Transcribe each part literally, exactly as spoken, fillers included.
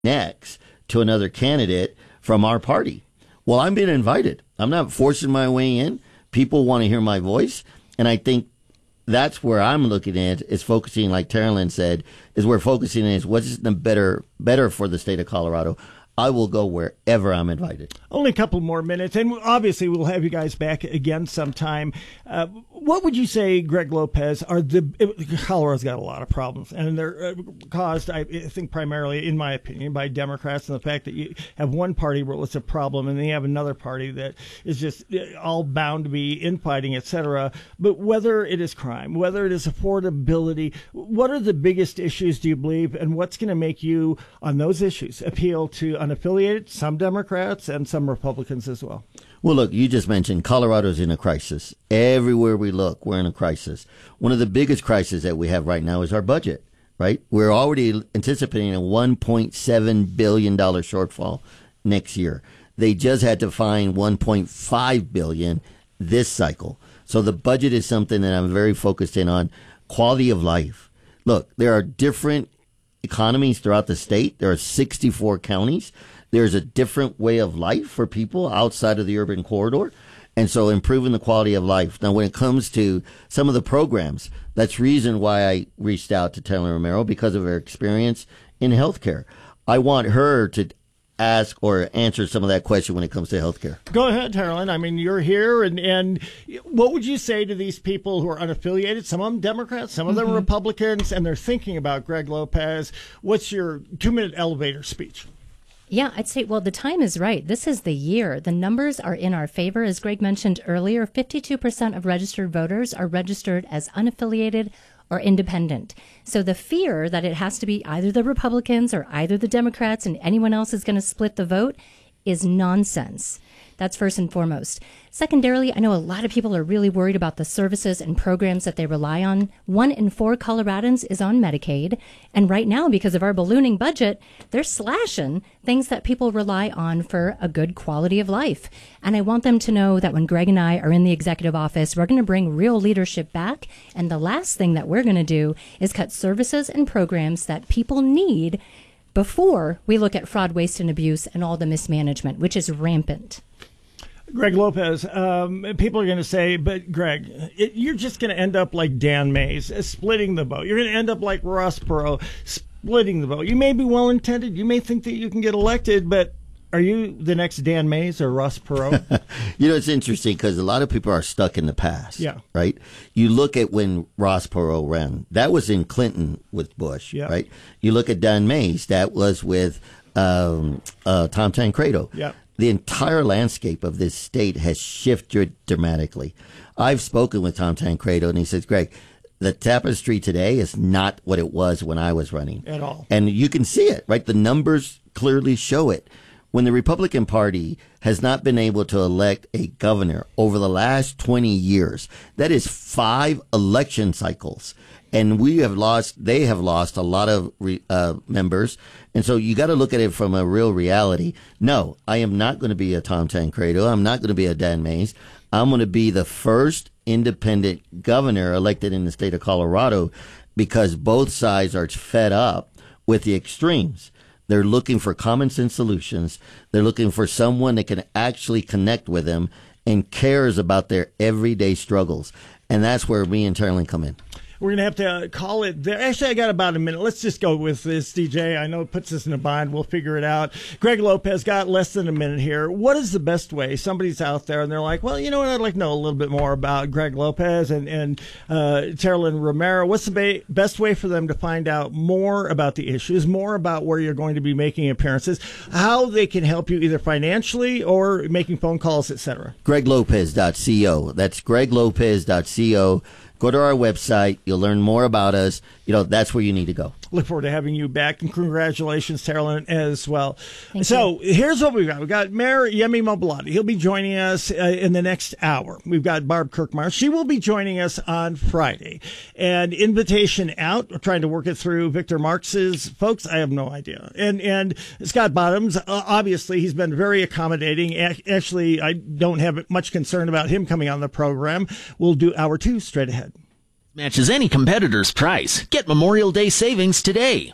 next to another candidate from our party. Well, I'm being invited. I'm not forcing my way in. People want to hear my voice. And I think that's where I'm looking at is focusing, like Terralyn said, is we're focusing is what's the better, better for the state of Colorado. I will go wherever I'm invited. Only a couple more minutes, and obviously we'll have you guys back again sometime. Uh, what would you say, Greg Lopez, are the Colorado's got a lot of problems, and they're uh, caused, I think, primarily, in my opinion, by Democrats and the fact that you have one party where it's a problem, and then you have another party that is just all bound to be infighting, et cetera. But whether it is crime, whether it is affordability, what are the biggest issues, do you believe, and what's going to make you, on those issues, appeal to unaffiliated, some Democrats, and some Republicans as well? Well, look, you just mentioned Colorado's in a crisis. Everywhere we look, we're in a crisis. One of the biggest crises that we have right now is our budget, right? We're already anticipating a one point seven billion dollars shortfall next year. They just had to find one point five billion dollars this cycle. So the budget is something that I'm very focused in on. Quality of life. Look, there are different economies throughout the state. There are sixty-four counties. There's a different way of life for people outside of the urban corridor. And so improving the quality of life. Now, when it comes to some of the programs, that's the reason why I reached out to Terralyn Romero, because of her experience in healthcare. I want her to ask or answer some of that question when it comes to healthcare. Go ahead, Terralyn. I mean, you're here, and, and what would you say to these people who are unaffiliated? Some of them Democrats, some of them mm-hmm. Republicans, and they're thinking about Greg Lopez. What's your two-minute elevator speech? Yeah, I'd say, well, the time is right. This is the year. The numbers are in our favor. As Greg mentioned earlier, fifty-two percent of registered voters are registered as unaffiliated or independent. So the fear that it has to be either the Republicans or either the Democrats and anyone else is going to split the vote is nonsense. That's first and foremost. Secondarily, I know a lot of people are really worried about the services and programs that they rely on. One in four Coloradans is on Medicaid. And right now, because of our ballooning budget, they're slashing things that people rely on for a good quality of life. And I want them to know that when Greg and I are in the executive office, we're going to bring real leadership back. And the last thing that we're going to do is cut services and programs that people need before we look at fraud, waste, and abuse and all the mismanagement, which is rampant. Greg Lopez, um, people are going to say, but Greg, it, you're just going to end up like Dan Mays, uh, splitting the vote. You're going to end up like Ross Perot, splitting the vote. You may be well-intended. You may think that you can get elected, but are you the next Dan Mays or Ross Perot? You know, it's interesting because a lot of people are stuck in the past, yeah. right? You look at when Ross Perot ran. That was in Clinton with Bush, yeah. right? You look at Dan Mays. That was with um, uh, Tom Tancredo. Yeah. The entire landscape of this state has shifted dramatically. I've spoken with Tom Tancredo, and he says, Greg, the tapestry today is not what it was when I was running. At all. And you can see it, right? The numbers clearly show it. When the Republican Party has not been able to elect a governor over the last twenty years, that is five election cycles. And we have lost, they have lost a lot of re, uh, members. And so you got to look at it from a real reality. No, I am not going to be a Tom Tancredo. I'm not going to be a Dan Mays. I'm going to be the first independent governor elected in the state of Colorado because both sides are fed up with the extremes. They're looking for common sense solutions. They're looking for someone that can actually connect with them and cares about their everyday struggles. And that's where me and Terralyn come in. We're going to have to uh, call it there. Actually, I got about a minute. Let's just go with this, D J. I know it puts us in a bind. We'll figure it out. Greg Lopez, got less than a minute here. What is the best way? Somebody's out there, and they're like, well, you know what? I'd like to know a little bit more about Greg Lopez and, and uh, Terralyn Romero. What's the ba- best way for them to find out more about the issues, more about where you're going to be making appearances, how they can help you either financially or making phone calls, et cetera? greg lopez dot co. That's greg lopez dot co. Go to our website. You'll learn more about us. You know, that's where you need to go. Look forward to having you back, and congratulations, Terralyn, as well. Thank so you. Here's what we've got. We've got Mayor Yemi Mobolade. He'll be joining us uh, in the next hour. We've got Barb Kirkmeyer. She will be joining us on Friday. And invitation out. We're trying to work it through Victor Marx's folks. I have no idea. And and Scott Bottoms, uh, obviously, he's been very accommodating. Actually, I don't have much concern about him coming on the program. We'll do hour two straight ahead. Matches any competitor's price. Get Memorial Day savings today.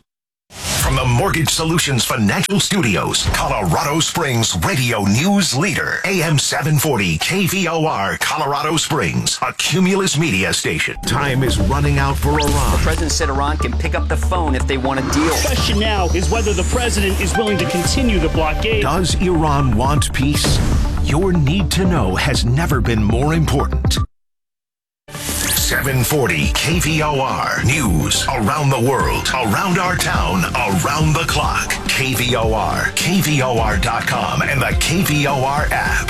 From the Mortgage Solutions Financial Studios, Colorado Springs radio news leader, A M seven forty K V O R, Colorado Springs, a Cumulus media station. Time is running out for Iran. The president said Iran can pick up the phone if they want a deal. The question now is whether the president is willing to continue the blockade. Does Iran want peace? Your need to know has never been more important. seven forty K V O R. News around the world, around our town, around the clock. K V O R, K V O R dot com, and the K V O R app.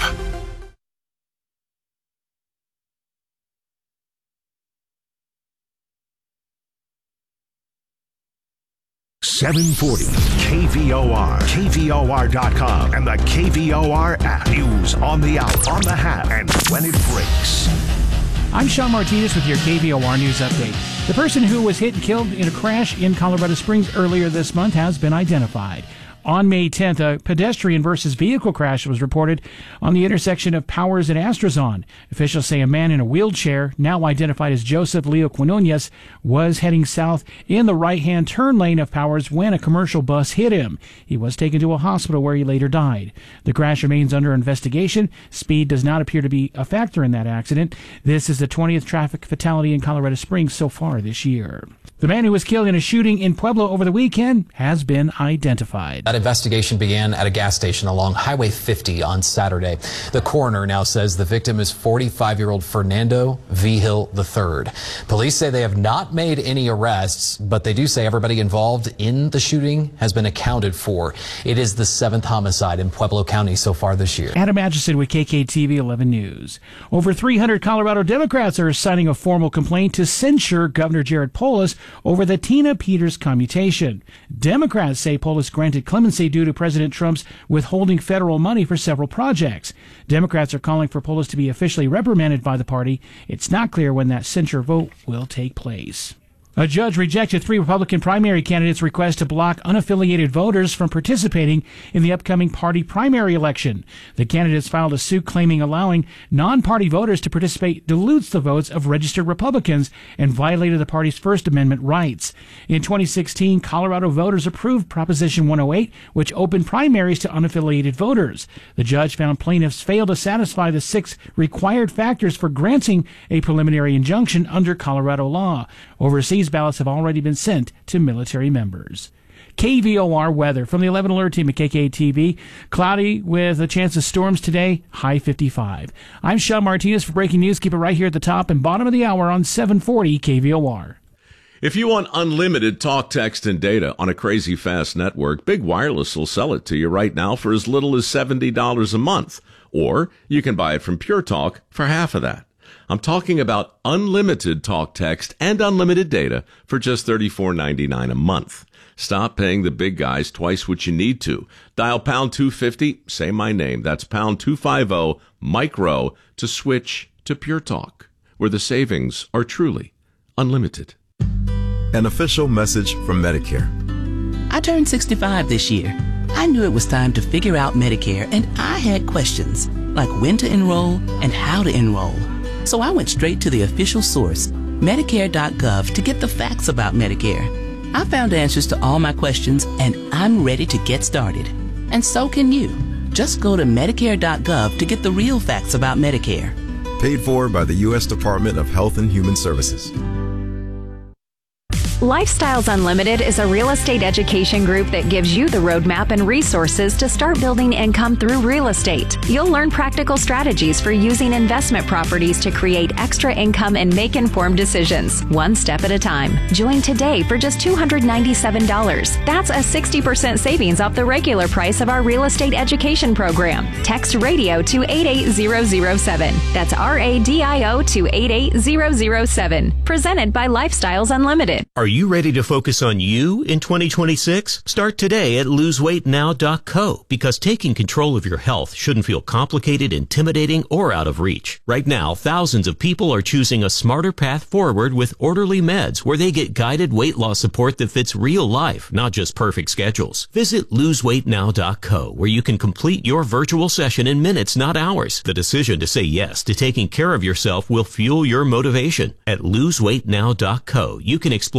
seven forty K V O R, K V O R dot com, and the K V O R app. News on the hour, on the hat, and when it breaks. I'm Sean Martinez with your K V O R News Update. The person who was hit and killed in a crash in Colorado Springs earlier this month has been identified. On May tenth, a pedestrian versus vehicle crash was reported on the intersection of Powers and Astrazon. Officials say a man in a wheelchair, now identified as Joseph Leo Quinonez, was heading south in the right-hand turn lane of Powers when a commercial bus hit him. He was taken to a hospital where he later died. The crash remains under investigation. Speed does not appear to be a factor in that accident. This is the twentieth traffic fatality in Colorado Springs so far this year. The man who was killed in a shooting in Pueblo over the weekend has been identified. That investigation began at a gas station along Highway fifty on Saturday. The coroner now says the victim is forty-five-year-old Fernando Vigil the third. Police say they have not made any arrests, but they do say everybody involved in the shooting has been accounted for. It is the seventh homicide in Pueblo County so far this year. Adam Atchison with K K T V eleven News. Over three hundred Colorado Democrats are signing a formal complaint to censure Governor Jared Polis over the Tina Peters commutation. Democrats say Polis granted clemency due to President Trump's withholding federal money for several projects. Democrats are calling for Polis to be officially reprimanded by the party. It's not clear when that censure vote will take place. A judge rejected three Republican primary candidates' request to block unaffiliated voters from participating in the upcoming party primary election. The candidates filed a suit claiming allowing non-party voters to participate dilutes the votes of registered Republicans and violated the party's First Amendment rights. In twenty sixteen, Colorado voters approved Proposition one oh eight, which opened primaries to unaffiliated voters. The judge found plaintiffs failed to satisfy the six required factors for granting a preliminary injunction under Colorado law. Overseas ballots have already been sent to military members. K V O R weather from the eleven Alert Team at K K T V. Cloudy with a chance of storms today, high fifty-five. I'm Sean Martinez for Breaking News. Keep it right here at the top and bottom of the hour on seven forty K V O R. If you want unlimited talk, text, and data on a crazy fast network, Big Wireless will sell it to you right now for as little as seventy dollars a month. Or you can buy it from Pure Talk for half of that. I'm talking about unlimited talk, text, and unlimited data for just thirty-four ninety-nine a month. Stop paying the big guys twice what you need to. Dial pound two fifty, say my name. That's pound two fifty, micro, to switch to Pure Talk, where the savings are truly unlimited. An official message from Medicare. I turned sixty-five this year. I knew it was time to figure out Medicare, and I had questions, like when to enroll and how to enroll. So I went straight to the official source, Medicare dot gov, to get the facts about Medicare. I found answers to all my questions, and I'm ready to get started. And so can you. Just go to Medicare dot gov to get the real facts about Medicare. Paid for by the U S Department of Health and Human Services. Lifestyles Unlimited is a real estate education group that gives you the roadmap and resources to start building income through real estate. You'll learn practical strategies for using investment properties to create extra income and make informed decisions, one step at a time. Join today for just two hundred ninety-seven dollars. That's a sixty percent savings off the regular price of our real estate education program. Text radio to eight eight zero zero seven. That's R A D I O to eight eight zero zero seven. Presented by Lifestyles Unlimited. Are you ready to focus on you in twenty twenty-six? Start today at lose weight now dot co, because taking control of your health shouldn't feel complicated, intimidating, or out of reach. Right now, thousands of people are choosing a smarter path forward with Orderly Meds, where they get guided weight loss support that fits real life, not just perfect schedules. Visit lose weight now dot co, where you can complete your virtual session in minutes, not hours. The decision to say yes to taking care of yourself will fuel your motivation. At lose weight now dot co, you can explore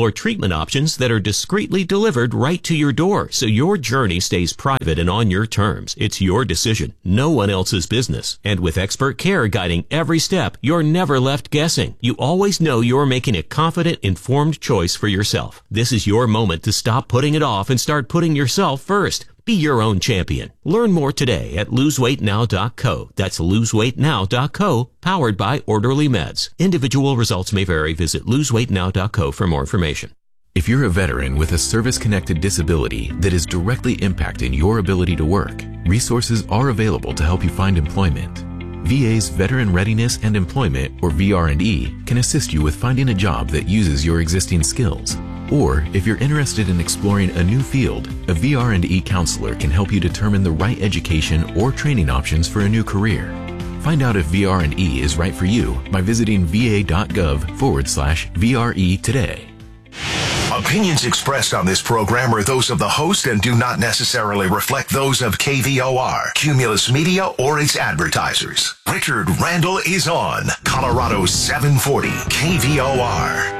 explore treatment options that are discreetly delivered right to your door, so your journey stays private and on your terms. It's your decision, no one else's business. And with expert care guiding every step, you're never left guessing. You always know you're making a confident, informed choice for yourself. This is your moment to stop putting it off and start putting yourself first. Be your own champion. Learn more today at lose weight now dot co. That's lose weight now dot co, powered by Orderly Meds. Individual results may vary. Visit lose weight now dot co for more information. If you're a veteran with a service-connected disability that is directly impacting your ability to work, resources are available to help you find employment. V A's Veteran Readiness and Employment, or V R and E, can assist you with finding a job that uses your existing skills. Or, if you're interested in exploring a new field, a V R and E counselor can help you determine the right education or training options for a new career. Find out if V R and E is right for you by visiting va.gov forward slash VRE today. Opinions expressed on this program are those of the host and do not necessarily reflect those of K V O R, Cumulus Media, or its advertisers. Richard Randall is on Colorado seven forty K V O R.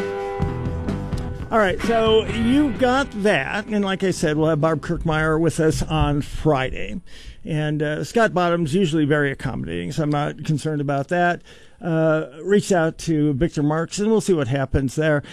All right, so you got that, and like I said, we'll have Barb Kirkmeyer with us on Friday. And uh, Scott Bottom's usually very accommodating, so I'm not concerned about that. Uh, reach out to Victor Marks, and we'll see what happens there.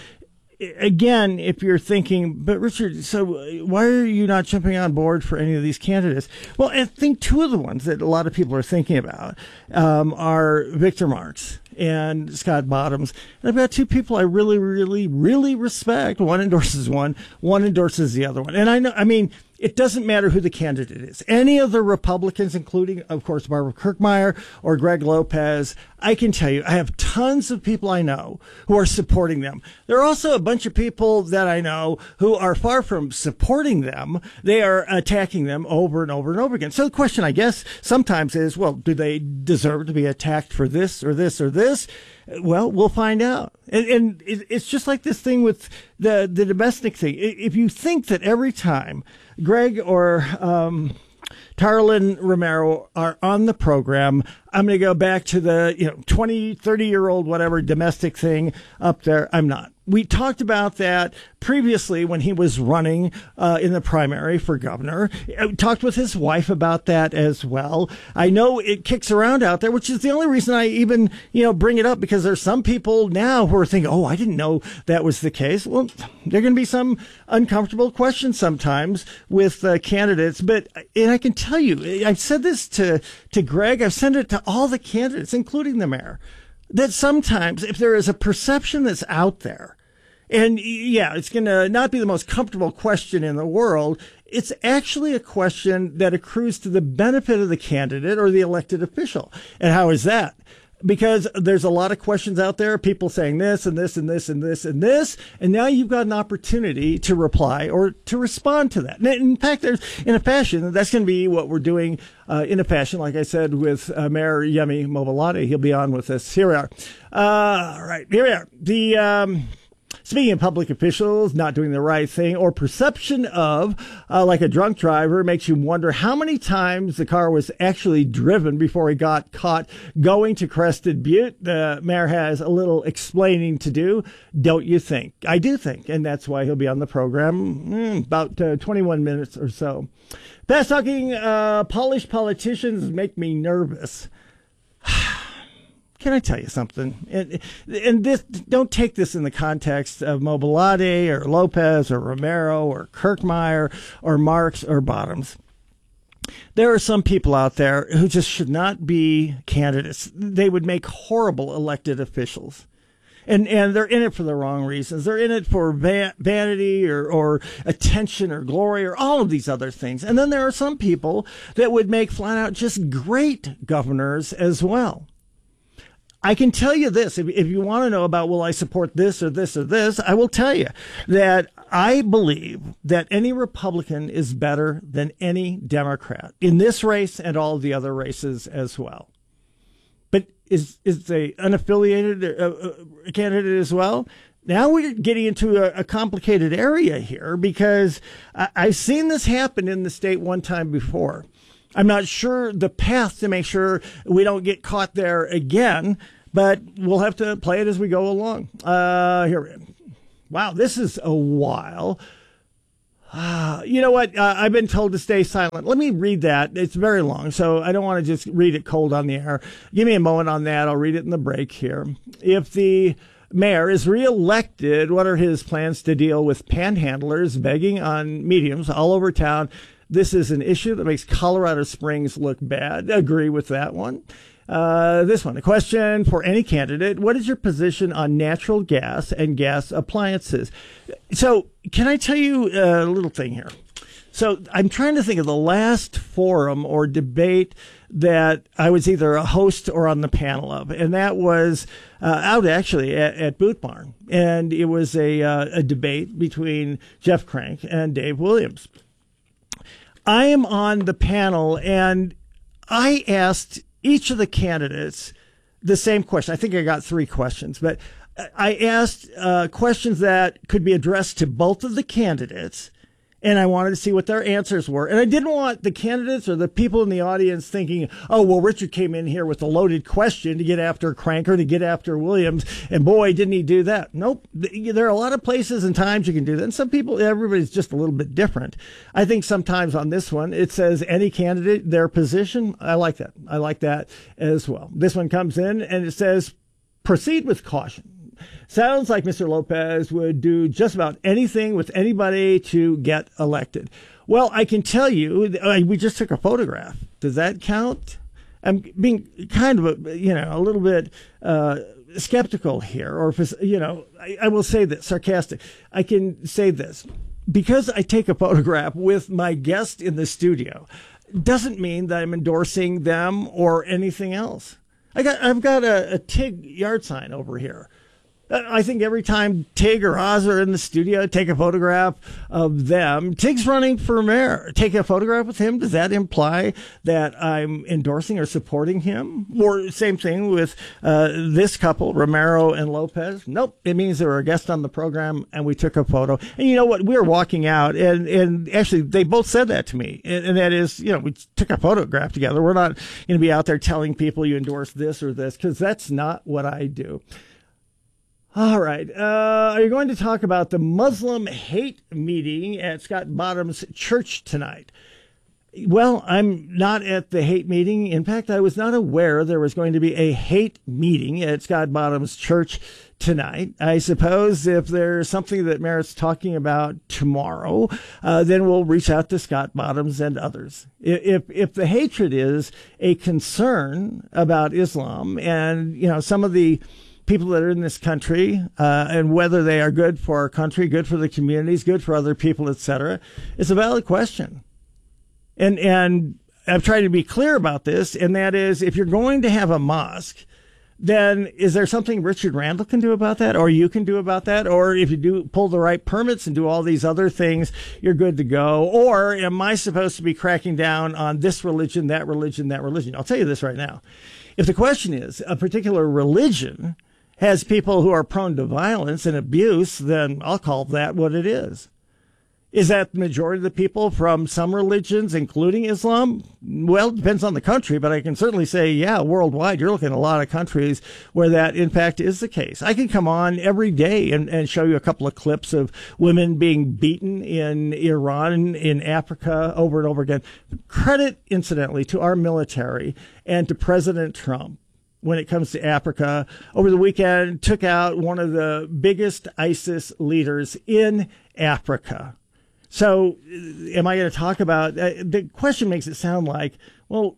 Again, if you're thinking, but Richard, so why are you not jumping on board for any of these candidates? Well, I think two of the ones that a lot of people are thinking about um, are Victor Marks and Scott Bottoms. And I've got two people I really, really, really respect. One endorses one, one endorses the other one. And I know, I mean, it doesn't matter who the candidate is. Any of the Republicans, including, of course, Barbara Kirkmeyer or Greg Lopez, I can tell you, I have tons of people I know who are supporting them. There are also a bunch of people that I know who are far from supporting them. They are attacking them over and over and over again. So the question, I guess, sometimes is, well, do they deserve to be attacked for this or this or this? Well, we'll find out. And, and it's just like this thing with the, the domestic thing. If you think that every time Greg or um, Tarlin Romero are on the program, I'm going to go back to the, you know, twenty, thirty year old, whatever domestic thing up there. I'm not. We talked about that previously when he was running uh, in the primary for governor. I talked with his wife about that as well. I know it kicks around out there, which is the only reason I even, you know, bring it up, because there's some people now who are thinking, oh, I didn't know that was the case. Well, there are going to be some uncomfortable questions sometimes with uh, candidates. But, and I can tell you, I've said this to, to Greg, I've sent it to all the candidates, including the mayor, that sometimes if there is a perception that's out there, and yeah, it's going to not be the most comfortable question in the world, it's actually a question that accrues to the benefit of the candidate or the elected official. And how is that? Because there's a lot of questions out there, people saying this and this and this and this and this, and now you've got an opportunity to reply or to respond to that. And in fact, there's, in a fashion, that's going to be what we're doing uh, in a fashion, like I said, with uh, Mayor Yemi Mobolade. He'll be on with us. Here we are. Uh, all right, here we are. The... Um, Speaking of public officials not doing the right thing, or perception of, uh, like a drunk driver, makes you wonder how many times the car was actually driven before he got caught going to Crested Butte. The mayor has a little explaining to do, don't you think? I do think, and that's why he'll be on the program mm, about uh, twenty-one minutes or so. Fast talking, uh, polished politicians make me nervous. Can I tell you something? And, and this, don't take this in the context of Mobolade or Lopez or Romero or Kirkmeyer or Marks or Bottoms. There are some people out there who just should not be candidates. They would make horrible elected officials. And and they're in it for the wrong reasons. They're in it for va- vanity or, or attention or glory or all of these other things. And then there are some people that would make flat out just great governors as well. I can tell you this, if, if you want to know about, will I support this or this or this, I will tell you that I believe that any Republican is better than any Democrat in this race and all the other races as well. But is is a unaffiliated uh, candidate as well? Now we're getting into a, a complicated area here, because I, I've seen this happen in the state one time before. I'm not sure the path to make sure we don't get caught there again, but we'll have to play it as we go along. Uh, here we go. Wow, this is a while. Uh, you know what? Uh, I've been told to stay silent. Let me read that. It's very long, so I don't want to just read it cold on the air. Give me a moment on that. I'll read it in the break here. If the mayor is reelected, what are his plans to deal with panhandlers begging on mediums all over town? This is an issue that makes Colorado Springs look bad. Agree with that one. Uh, this one, a question for any candidate. What is your position on natural gas and gas appliances? So can I tell you a little thing here? So I'm trying to think of the last forum or debate that I was either a host or on the panel of, and that was uh, out actually at, at Boot Barn. And it was a, uh, a debate between Jeff Crank and Dave Williams. I am on the panel, and I asked each of the candidates the same question. I think I got three questions, but I asked uh, questions that could be addressed to both of the candidates, and I wanted to see what their answers were. And I didn't want the candidates or the people in the audience thinking, oh, well, Richard came in here with a loaded question to get after Cranker, to get after Williams, and boy, didn't he do that. Nope. There are a lot of places and times you can do that. And some people, everybody's just a little bit different. I think sometimes on this one, it says any candidate, their position. I like that. I like that as well. This one comes in and it says, proceed with caution. Sounds like Mister Lopez would do just about anything with anybody to get elected. Well, I can tell you, uh, we just took a photograph. Does that count? I'm being kind of, a, you know, a little bit uh, skeptical here, or, you know, I, I will say this, sarcastic. I can say this. Because I take a photograph with my guest in the studio, doesn't mean that I'm endorsing them or anything else. I got, I've got a, a TIG yard sign over here. I think every time Tig or Oz are in the studio, take a photograph of them. Tig's running for mayor. Take a photograph with him. Does that imply that I'm endorsing or supporting him? Or same thing with uh, this couple, Romero and Lopez. Nope. It means they were a guest on the program and we took a photo. And you know what? We were walking out and, and actually they both said that to me. And, and that is, you know, we took a photograph together. We're not going to be out there telling people you endorse this or this, because that's not what I do. All right. Uh, are you going to talk about the Muslim hate meeting at Scott Bottom's church tonight? Well, I'm not at the hate meeting. In fact, I was not aware there was going to be a hate meeting at Scott Bottom's church tonight. I suppose if there's something that merits talking about tomorrow, uh, then we'll reach out to Scott Bottoms and others. If, if the hatred is a concern about Islam and, you know, some of the people that are in this country, uh, and whether they are good for our country, good for the communities, good for other people, et cetera, it's a valid question. And, and I've tried to be clear about this, and that is, if you're going to have a mosque, then is there something Richard Randall can do about that, or you can do about that? Or if you do pull the right permits and do all these other things, you're good to go. Or am I supposed to be cracking down on this religion, that religion, that religion? I'll tell you this right now. If the question is a particular religion has people who are prone to violence and abuse, then I'll call that what it is. Is that the majority of the people from some religions, including Islam? Well, it depends on the country, but I can certainly say, yeah, worldwide, you're looking at a lot of countries where that, in fact, is the case. I can come on every day and, and show you a couple of clips of women being beaten in Iran, in Africa, over and over again. Credit, incidentally, to our military and to President Trump. When it comes to Africa, over the weekend, took out one of the biggest ISIS leaders in Africa. So am I going to talk about, uh, the question makes it sound like, well,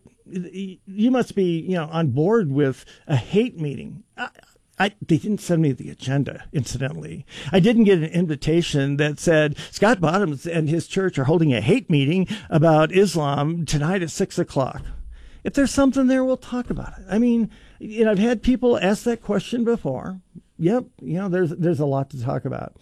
you must be, you know, on board with a hate meeting. I, I, they didn't send me the agenda, incidentally. I didn't get an invitation that said Scott Bottoms and his church are holding a hate meeting about Islam tonight at six o'clock. If there's something there, we'll talk about it. I mean, you know, I've had people ask that question before. Yep, you know, there's there's a lot to talk about.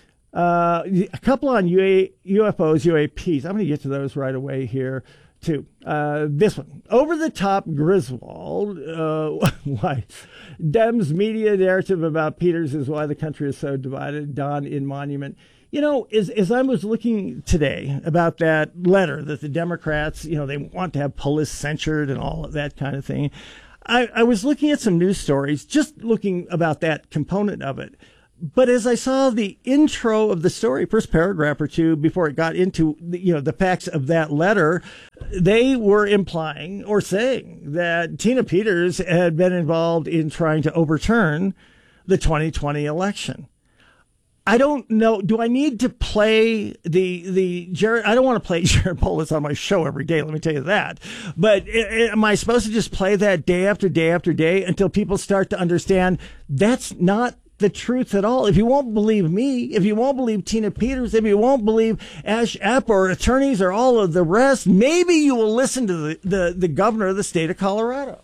Uh, a couple on U A, U F Os, U A Ps. I'm going to get to those right away here, too. Uh, this one, over the top Griswold. Uh, why? Dems media narrative about Peters is why the country is so divided. Don in Monument. You know, as, as I was looking today about that letter that the Democrats, you know, they want to have police censured and all of that kind of thing, I, I was looking at some news stories, just looking about that component of it. But as I saw the intro of the story, first paragraph or two before it got into the, you know, the facts of that letter, they were implying or saying that Tina Peters had been involved in trying to overturn the twenty twenty election. I don't know. Do I need to play the the Jared? I don't want to play Jared Polis on my show every day. Let me tell you that. But am I supposed to just play that day after day after day until people start to understand that's not the truth at all? If you won't believe me, if you won't believe Tina Peters, if you won't believe Ash Epp or attorneys or all of the rest, maybe you will listen to the, the, the governor of the state of Colorado.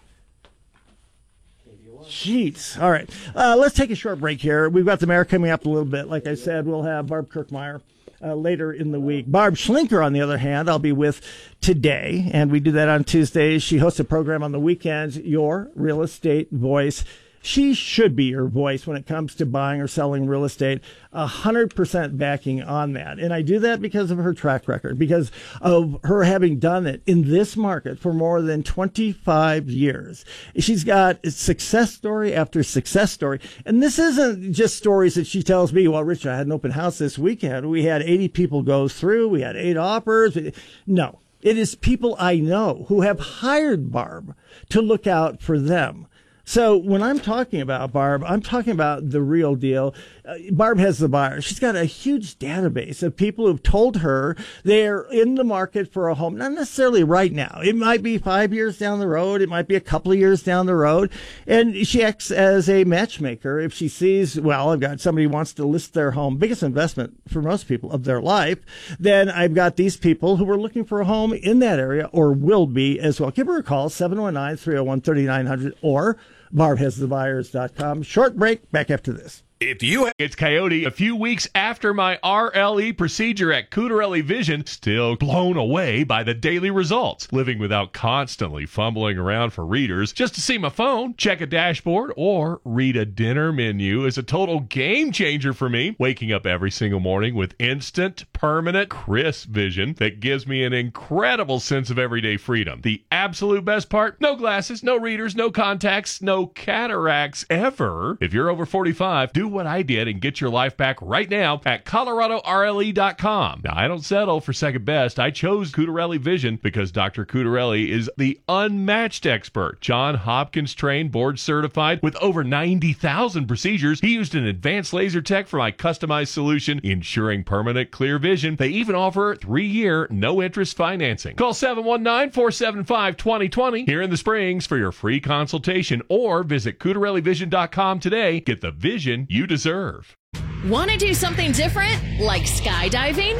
Jeez. All right. Uh, let's take a short break here. We've got the mayor coming up a little bit. Like I said, we'll have Barb Kirkmeyer uh, later in the week. Barb Schlinker, on the other hand, I'll be with today, and we do that on Tuesdays. She hosts a program on the weekends, Your Real Estate Voice. She should be your voice when it comes to buying or selling real estate. A hundred percent backing on that. And I do that because of her track record, because of her having done it in this market for more than twenty-five years. She's got success story after success story. And this isn't just stories that she tells me, well, Rich, I had an open house this weekend. We had eighty people go through. We had eight offers. No, it is people I know who have hired Barb to look out for them. So when I'm talking about Barb, I'm talking about the real deal. Uh, Barb has the buyer. She's got a huge database of people who've told her they're in the market for a home, not necessarily right now. It might be five years down the road. It might be a couple of years down the road. And she acts as a matchmaker. If she sees, well, I've got somebody who wants to list their home, biggest investment for most people of their life, then I've got these people who are looking for a home in that area or will be as well. Give her a call, seven one nine, three oh one, three nine hundred or barb has the buyers dot com. Short break, back after this. If you it's Coyote, a few weeks after my R L E procedure at Cutarelli Vision, still blown away by the daily results. Living without constantly fumbling around for readers just to see my phone, check a dashboard, or read a dinner menu is a total game changer for me. Waking up every single morning with instant, permanent, crisp vision that gives me an incredible sense of everyday freedom. The absolute best part, no glasses, no readers, no contacts, no cataracts ever. If you're over forty-five, do what I did and get your life back right now at Colorado R L E dot com. Now, I don't settle for second best. I chose Cutarelli Vision because Doctor Cutarelli is the unmatched expert. John Hopkins trained, board certified with over ninety thousand procedures. He used an advanced laser tech for my customized solution, ensuring permanent clear vision. They even offer three-year no-interest financing. Call seven one nine, four seven five, two oh two oh here in the Springs for your free consultation or visit Cutarelli Vision dot com today. Get the vision you deserve. Want to do something different, like skydiving?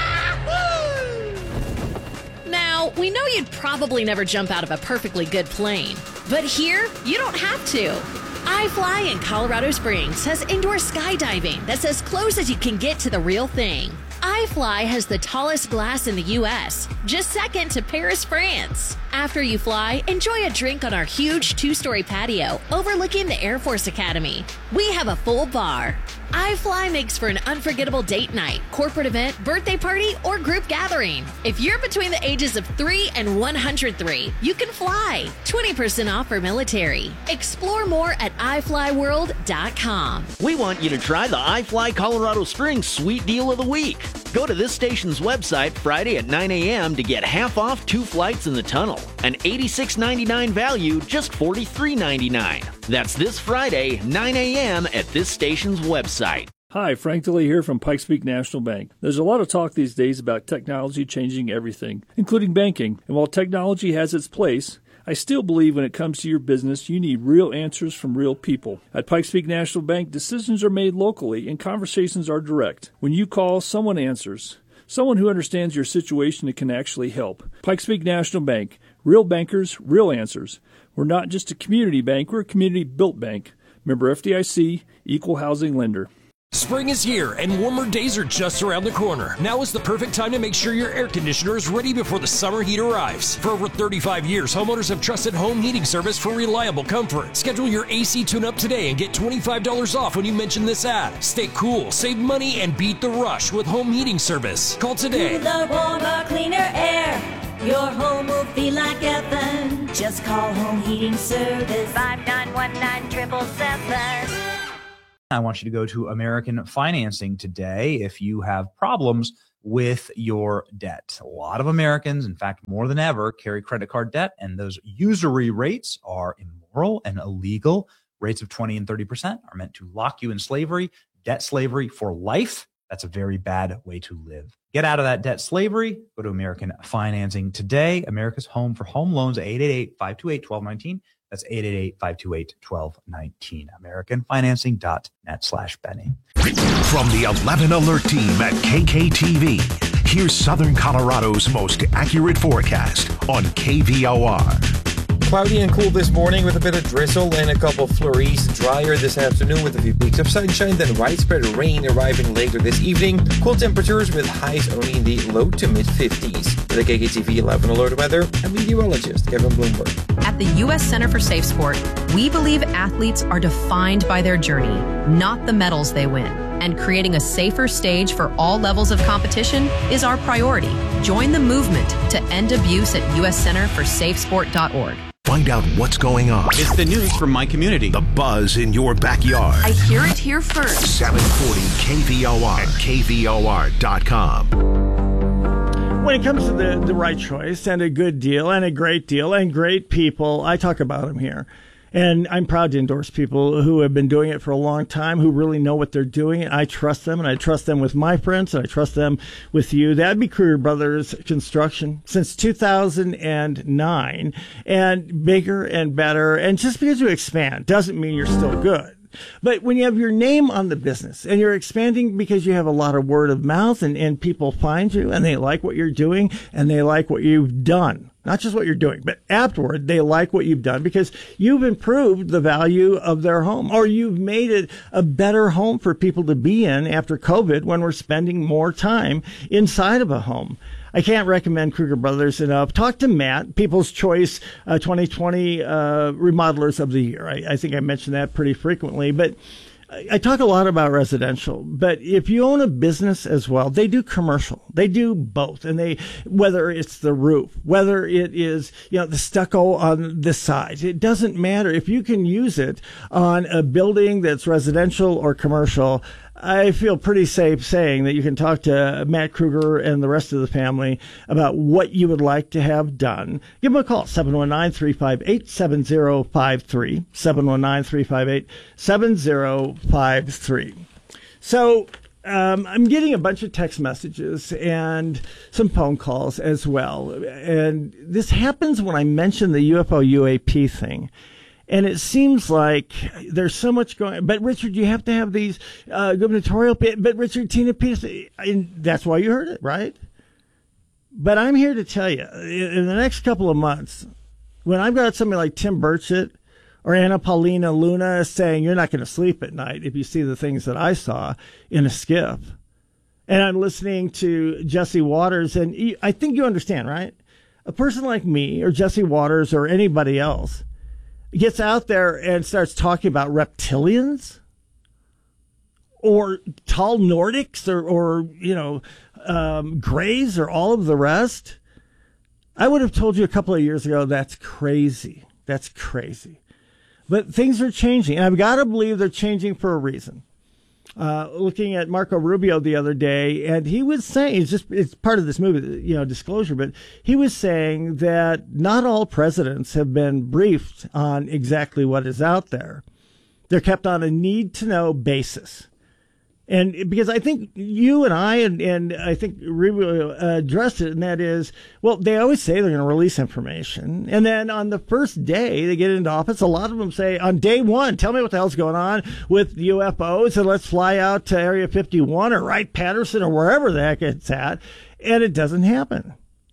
Now, we know you'd probably never jump out of a perfectly good plane, but here, you don't have to. iFly in Colorado Springs has indoor skydiving that's as close as you can get to the real thing. iFly has the tallest glass in the U S, just second to Paris, France. After you fly, enjoy a drink on our huge two-story patio overlooking the Air Force Academy. We have a full bar. iFly makes for an unforgettable date night, corporate event, birthday party, or group gathering. If you're between the ages of three and one hundred three, you can fly. twenty percent off for military. Explore more at i fly world dot com. We want you to try the iFly Colorado Springs Sweet Deal of the Week. Go to this station's website Friday at nine a.m. to get half off two flights in the tunnel. An eighty-six ninety-nine value, just forty-three ninety-nine. That's this Friday, nine a.m. at this station's website. Hi, Frank Tilley here from Pikes Peak National Bank. There's a lot of talk these days about technology changing everything, including banking. And while technology has its place, I still believe when it comes to your business, you need real answers from real people. At Pikes Peak National Bank, decisions are made locally and conversations are direct. When you call, someone answers. Someone who understands your situation and can actually help. Pikes Peak National Bank. Real bankers, real answers. We're not just a community bank, we're a community-built bank. Member F D I C, Equal Housing Lender. Spring is here and warmer days are just around the corner. Now is the perfect time to make sure your air conditioner is ready before the summer heat arrives. For over thirty-five years, homeowners have trusted Home Heating Service for reliable comfort. Schedule your A C tune-up today and get twenty-five dollars off when you mention this ad. Stay cool, save money, and beat the rush with Home Heating Service. Call today. Cooler, warmer, cleaner air. Your home will feel like heaven. Just call Home Heating Service. five nine one nine, seven seven seven. I want you to go to American Financing today if you have problems with your debt. A lot of Americans, in fact, more than ever, carry credit card debt, and those usury rates are immoral and illegal. Rates of twenty and thirty percent are meant to lock you in slavery, debt slavery for life. That's a very bad way to live. Get out of that debt slavery. Go to American Financing today. America's home for home loans, eight eight eight, five two eight, one two one nine. That's eight eight eight, five two eight, one two one nine. American Financing dot net slash Benny. From the eleven Alert team at K K T V, here's Southern Colorado's most accurate forecast on K V O R. Cloudy and cool this morning with a bit of drizzle and a couple of flurries. Drier this afternoon with a few peaks of sunshine, then widespread rain arriving later this evening. Cool temperatures with highs only in the low to mid fifties. For the K K T V eleven Alert weather, I'm meteorologist Kevin Bloomberg. At the U S Center for Safe Sport, we believe athletes are defined by their journey, not the medals they win. And creating a safer stage for all levels of competition is our priority. Join the movement to end abuse at U S Center for Safe Sport dot org. Find out what's going on. It's the news from my community. The buzz in your backyard. I hear it here first. seven forty K V O R at K V O R dot com. When it comes to the, the right choice and a good deal and a great deal and great people, I talk about them here. And I'm proud to endorse people who have been doing it for a long time, who really know what they're doing. And I trust them, and I trust them with my friends, and I trust them with you. That'd be Kruger Brothers Construction since two thousand nine, and bigger and better. And just because you expand doesn't mean you're still good. But when you have your name on the business and you're expanding because you have a lot of word of mouth and, and people find you and they like what you're doing and they like what you've done. Not just what you're doing, but afterward, they like what you've done because you've improved the value of their home, or you've made it a better home for people to be in after COVID when we're spending more time inside of a home. I can't recommend Kruger Brothers enough. Talk to Matt, People's Choice uh, twenty twenty uh, Remodelers of the Year. I, I think I mentioned that pretty frequently, but I talk a lot about residential, but if you own a business as well, they do commercial. They do both. And they, whether it's the roof, whether it is, you know, the stucco on the sides, it doesn't matter. If you can use it on a building that's residential or commercial, I feel pretty safe saying that you can talk to Matt Kruger and the rest of the family about what you would like to have done. Give them a call, seven one nine, three five eight, seven zero five three, seven one nine, three five eight, seven zero five three. So um, I'm getting a bunch of text messages and some phone calls as well. And this happens when I mention the U F O U A P thing. And it seems like there's so much going on. But, Richard, you have to have these uh, gubernatorial... But, Richard, Tina Peters... And that's why you heard it, right? But I'm here to tell you, in the next couple of months, when I've got somebody like Tim Burchett or Anna Paulina Luna saying you're not going to sleep at night if you see the things that I saw in a skiff, and I'm listening to Jesse Waters, and I think you understand, right? A person like me or Jesse Waters or anybody else gets out there and starts talking about reptilians or tall Nordics or, or you know, um, Greys or all of the rest, I would have told you a couple of years ago, that's crazy. That's crazy. But things are changing, and I've got to believe they're changing for a reason. Uh, looking at Marco Rubio the other day, and he was saying, it's just, it's part of this movie, you know, disclosure, but he was saying that not all presidents have been briefed on exactly what is out there. They're kept on a need-to-know basis. And because I think you and I, and, and I think Rubio uh, addressed it, and that is, well, they always say they're going to release information. And then on the first day they get into office, a lot of them say, on day one, tell me what the hell's going on with U F Os, and let's fly out to Area fifty-one or Wright-Patterson or wherever the heck it's at. And it doesn't happen.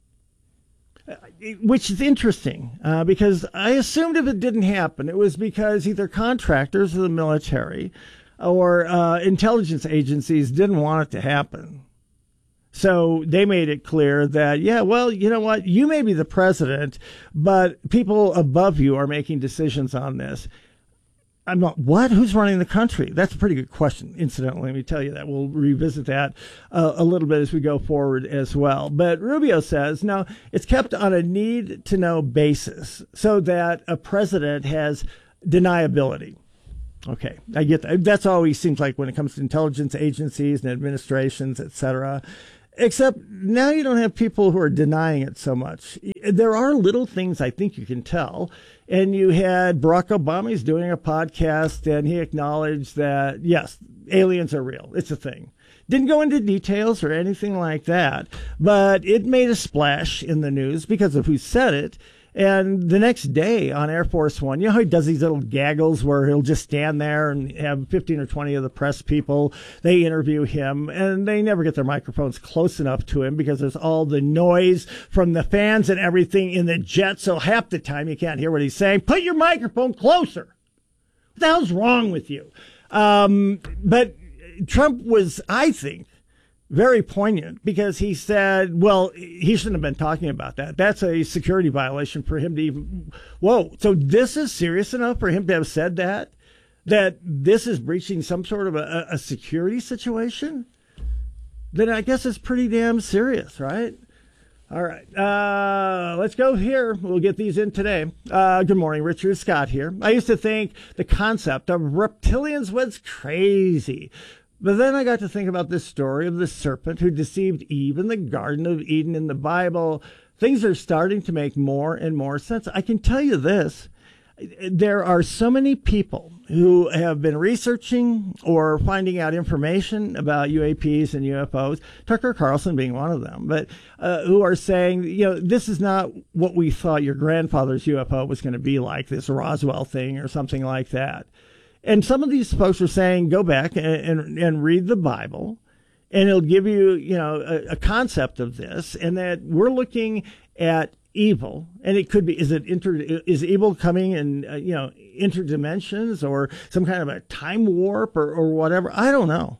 Which is interesting, uh, because I assumed if it didn't happen, it was because either contractors or the military or uh, intelligence agencies didn't want it to happen. So they made it clear that, yeah, well, you know what? You may be the president, but people above you are making decisions on this. I'm not, what? Who's running the country? That's a pretty good question, incidentally. Let me tell you that. We'll revisit that uh, a little bit as we go forward as well. But Rubio says, no, it's kept on a need-to-know basis so that a president has deniability. Okay, I get that. That's always seems like when it comes to intelligence agencies and administrations, et cetera. Except now you don't have people who are denying it so much. There are little things I think you can tell. And you had Barack Obama, he's doing a podcast, and he acknowledged that, yes, aliens are real. It's a thing. Didn't go into details or anything like that, but it made a splash in the news because of who said it. And the next day on Air Force One, you know how he does these little gaggles where he'll just stand there and have fifteen or twenty of the press people, they interview him, and they never get their microphones close enough to him because there's all the noise from the fans and everything in the jet, so half the time you can't hear what he's saying. Put your microphone closer. What the hell's wrong with you? Um, but Trump was, I think, very poignant because he said, well, he shouldn't have been talking about that. That's a security violation for him to even, whoa. So this is serious enough for him to have said that, that this is breaching some sort of a, a security situation? Then I guess it's pretty damn serious, right? All right. Uh, let's go here. We'll get these in today. Uh, good morning, Richard Scott here. I used to think the concept of reptilians was crazy. But then I got to think about this story of the serpent who deceived Eve in the Garden of Eden in the Bible. Things are starting to make more and more sense. I can tell you this. There are so many people who have been researching or finding out information about U A Ps and U F Os, Tucker Carlson being one of them, but uh, who are saying, you know, this is not what we thought your grandfather's U F O was going to be like, this Roswell thing or something like that. And some of these folks are saying, go back and, and, and read the Bible, and it'll give you, you know, a, a concept of this, and that we're looking at evil, and it could be, is it inter, is evil coming in, uh, you know, interdimensions or some kind of a time warp or, or whatever? I don't know.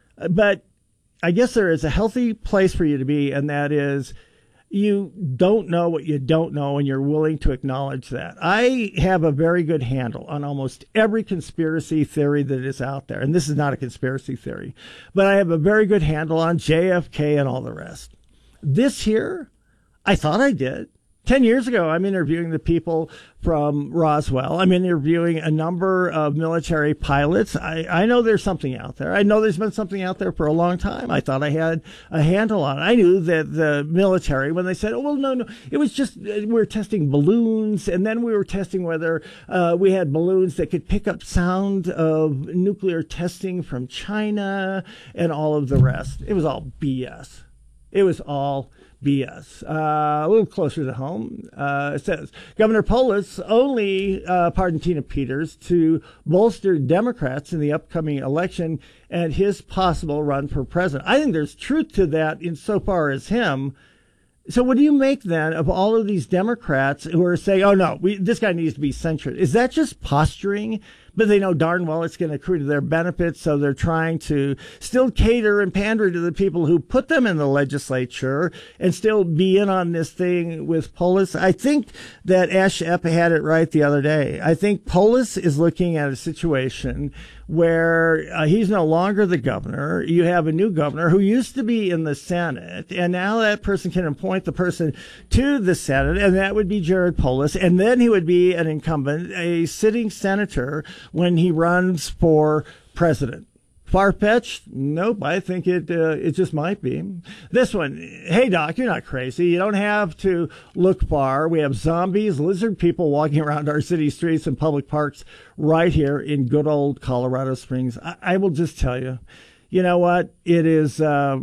But I guess there is a healthy place for you to be, and that is, you don't know what you don't know, and you're willing to acknowledge that. I have a very good handle on almost every conspiracy theory that is out there. And this is not a conspiracy theory, but I have a very good handle on J F K and all the rest. This here, I thought I did. Ten years ago, I'm interviewing the people from Roswell. I'm interviewing a number of military pilots. I, I know there's something out there. I know there's been something out there for a long time. I thought I had a handle on it. I knew that the military, when they said, oh, well, no, no, it was just, we were testing balloons, and then we were testing whether uh, we had balloons that could pick up sound of nuclear testing from China and all of the rest. It was all B S. It was all B S. Uh, a little closer to home, uh, it says Governor Polis only uh, pardoned Tina Peters to bolster Democrats in the upcoming election and his possible run for president. I think there's truth to that insofar as him. So what do you make then of all of these Democrats who are saying, oh, no, we, this guy needs to be censured? Is that just posturing? But they know darn well it's going to accrue to their benefit, so they're trying to still cater and pander to the people who put them in the legislature and still be in on this thing with Polis. I think that Ash Epp had it right the other day. I think Polis is looking at a situation where uh, he's no longer the governor. You have a new governor who used to be in the Senate, and now that person can appoint the person to the Senate, and that would be Jared Polis, and then he would be an incumbent, a sitting senator, when he runs for president. Far-fetched? Nope, I think it uh, it just might be. This one, hey, Doc, you're not crazy. You don't have to look far. We have zombies, lizard people walking around our city streets and public parks right here in good old Colorado Springs. I, I will just tell you, you know what? It is, uh,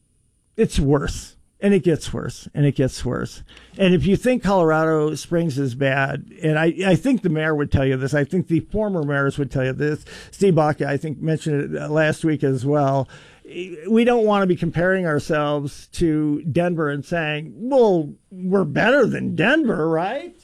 it's worse. And it gets worse, and it gets worse. And if you think Colorado Springs is bad, and I, I think the mayor would tell you this, I think the former mayors would tell you this, Steve Baca, I think, mentioned it last week as well. We don't want to be comparing ourselves to Denver and saying, well, we're better than Denver, right?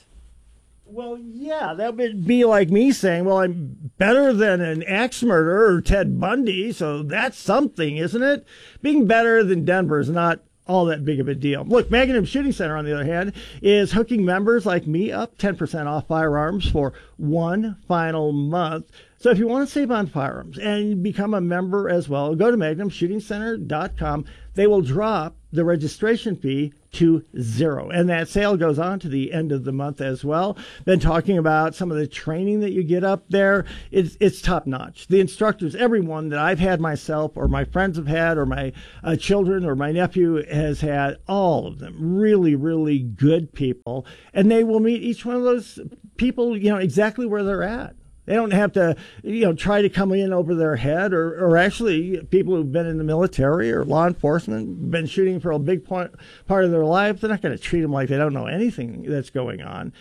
Well, yeah, that would be like me saying, well, I'm better than an axe murderer or Ted Bundy, so that's something, isn't it? Being better than Denver is not all that big of a deal. Look, Magnum Shooting Center, on the other hand, is hooking members like me up ten percent off firearms for one final month. So if you want to save on firearms and become a member as well, go to magnum shooting center dot com. They will drop the registration fee to zero. And that sale goes on to the end of the month as well. Been talking about some of the training that you get up there. It's, it's top notch. The instructors, everyone that I've had myself or my friends have had or my uh, children or my nephew has had, all of them really, really good people. And they will meet each one of those people, you know, exactly where they're at. They don't have to, you know, try to come in over their head, or, or actually people who've been in the military or law enforcement, been shooting for a big point, part of their life. They're not going to treat them like they don't know anything that's going on.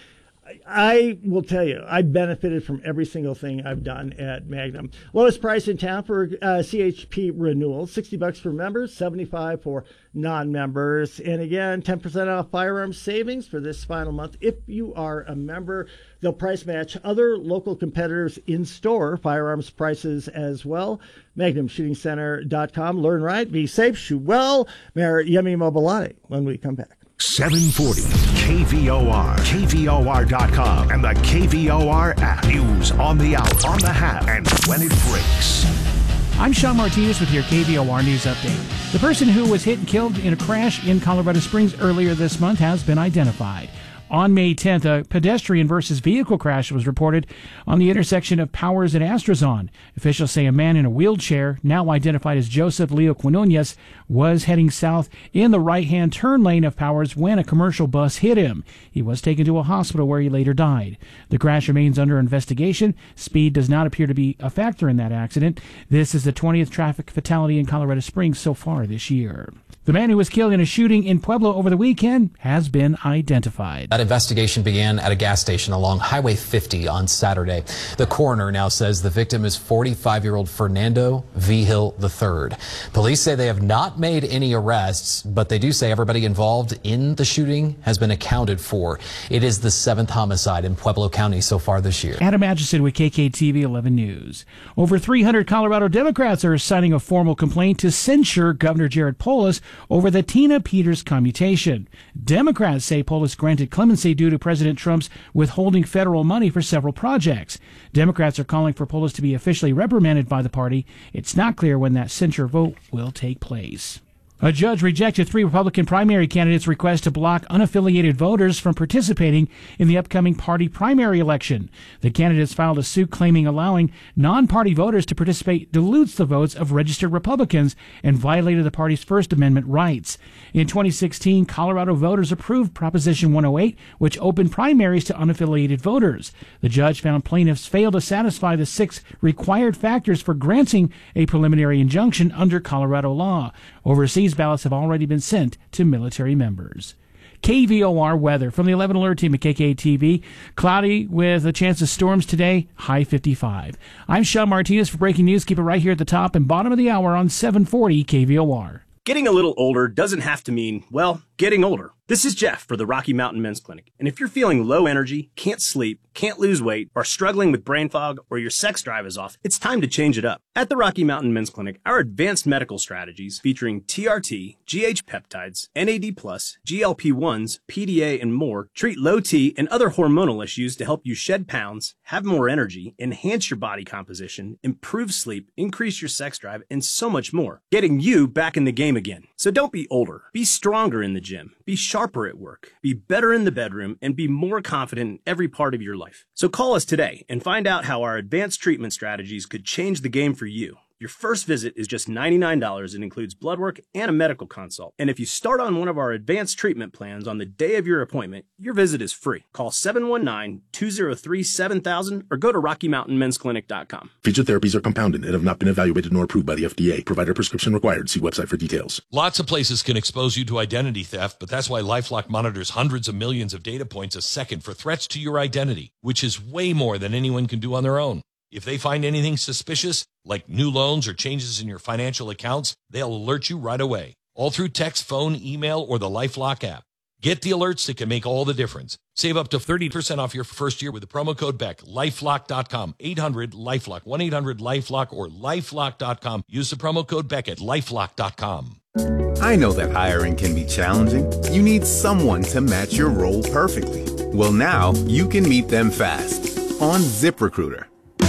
I will tell you, I benefited from every single thing I've done at Magnum. Lowest price in town for uh, C H P renewal, sixty bucks for members, seventy-five for non-members. And again, ten percent off firearms savings for this final month. If you are a member, they'll price match other local competitors in store, firearms prices as well. Magnum Shooting Center dot com. Learn right, be safe, shoot well. Mayor Yemi Mobilati when we come back. seven forty K V O R, K V O R dot com, and the K V O R app. News on the hour, on the hat, and when it breaks. I'm Sean Martinez with your K V O R News Update. The person who was hit and killed in a crash in Colorado Springs earlier this month has been identified. On May tenth, a pedestrian versus vehicle crash was reported on the intersection of Powers and Astrazon. Officials say a man in a wheelchair, now identified as Joseph Leo Quinonez, was heading south in the right-hand turn lane of Powers when a commercial bus hit him. He was taken to a hospital where he later died. The crash remains under investigation. Speed does not appear to be a factor in that accident. This is the twentieth traffic fatality in Colorado Springs so far this year. The man who was killed in a shooting in Pueblo over the weekend has been identified. That investigation began at a gas station along Highway fifty on Saturday. The coroner now says the victim is forty-five-year-old Fernando Vigil the third. Police say they have not made any arrests, but they do say everybody involved in the shooting has been accounted for. It is the seventh homicide in Pueblo County so far this year. Adam Atchison with K K T V eleven News. Over three hundred Colorado Democrats are signing a formal complaint to censure Governor Jared Polis over the Tina Peters commutation. Democrats say Polis granted clemency due to President Trump's withholding federal money for several projects. Democrats are calling for Polis to be officially reprimanded by the party. It's not clear when that censure vote will take place. A judge rejected three Republican primary candidates' request to block unaffiliated voters from participating in the upcoming party primary election. The candidates filed a suit claiming allowing non-party voters to participate dilutes the votes of registered Republicans and violated the party's First Amendment rights. In twenty sixteen, Colorado voters approved Proposition one oh eight, which opened primaries to unaffiliated voters. The judge found plaintiffs failed to satisfy the six required factors for granting a preliminary injunction under Colorado law. Overseas ballots have already been sent to military members. K V O R weather from the eleven Alert Team at K K T V. Cloudy with a chance of storms today, high fifty-five. I'm Sean Martinez for Breaking News. Keep it right here at the top and bottom of the hour on seven forty K V O R. Getting a little older doesn't have to mean, well, getting older. This is Jeff for the Rocky Mountain Men's Clinic. And if you're feeling low energy, can't sleep, can't lose weight, are struggling with brain fog, or your sex drive is off, it's time to change it up. At the Rocky Mountain Men's Clinic, our advanced medical strategies featuring T R T, G H peptides, N A D plus, G L P ones, P D A, and more treat low T and other hormonal issues to help you shed pounds, have more energy, enhance your body composition, improve sleep, increase your sex drive, and so much more. Getting you back in the game again. So don't be older. Be stronger in the gym. Be sharper at work. Be better in the bedroom, and be more confident in every part of your life. So call us today and find out how our advanced treatment strategies could change the game for you. Your first visit is just ninety-nine dollars and includes blood work and a medical consult. And if you start on one of our advanced treatment plans on the day of your appointment, your visit is free. Call seven one nine, two zero three, seven thousand or go to Rocky Mountain Men's Clinic dot com. Featured therapies are compounded and have not been evaluated nor approved by the F D A. Provider prescription required. See website for details. Lots of places can expose you to identity theft, but that's why LifeLock monitors hundreds of millions of data points a second for threats to your identity, which is way more than anyone can do on their own. If they find anything suspicious, like new loans or changes in your financial accounts, they'll alert you right away, all through text, phone, email, or the LifeLock app. Get the alerts that can make all the difference. Save up to thirty percent off your first year with the promo code B E C K. LifeLock dot com, eight hundred LifeLock, one eight hundred LifeLock, or LifeLock dot com. Use the promo code B E C K at LifeLock dot com. I know that hiring can be challenging. You need someone to match your role perfectly. Well, now you can meet them fast on ZipRecruiter.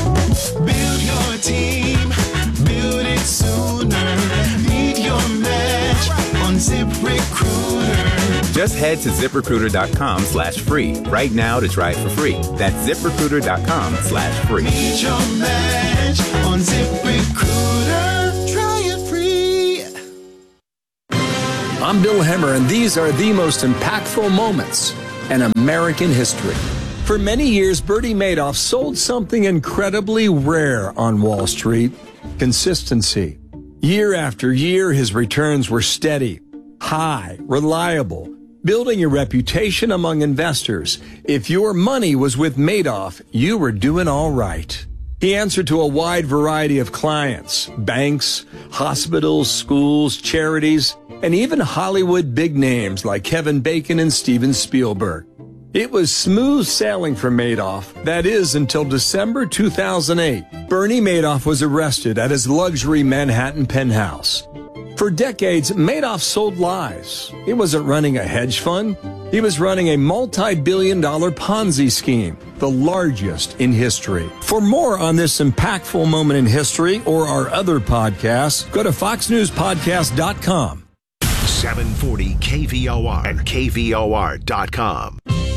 Build your team, build it sooner. Meet your match on ZipRecruiter. Just head to ZipRecruiter.com slash free right now to try it for free. That's ZipRecruiter.com slash free. Need your match on ZipRecruiter. Try it free. I'm Bill Hemmer, and these are the most impactful moments in American history. For many years, Bernie Madoff sold something incredibly rare on Wall Street: consistency. Year after year, his returns were steady, high, reliable, building a reputation among investors. If your money was with Madoff, you were doing all right. He answered to a wide variety of clients: banks, hospitals, schools, charities, and even Hollywood big names like Kevin Bacon and Steven Spielberg. It was smooth sailing for Madoff. That is, until December two thousand eight. Bernie Madoff was arrested at his luxury Manhattan penthouse. For decades, Madoff sold lies. He wasn't running a hedge fund. He was running a multi-billion dollar Ponzi scheme, the largest in history. For more on this impactful moment in history or our other podcasts, go to fox news podcast dot com. seven forty K V O R and K V O R dot com.